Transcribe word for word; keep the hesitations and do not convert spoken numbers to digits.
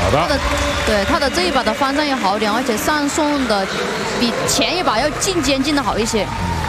好的。 他的对他的这一把的方丈要好点，而且上送的比前一把要进尖进的好一些。 嗯